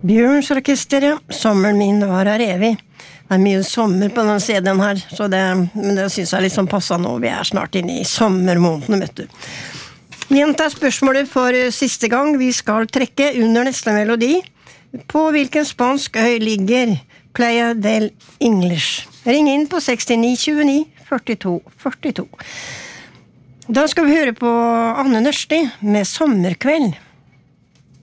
Bjørns orkester, ja. Sommeren min var her evig. Det mye sommer på den CD-en her, men det synes jeg liksom passet nå. Vi snart inne i sommermåneden, vet du. Gjenta spørsmålet for siste gang. Vi skal trekke under neste melodi. På hvilken spansk øy ligger Playa del English? Ring inn på 69 29 42 42. Da skal vi høre på Anne Nørsti med Sommerkveld.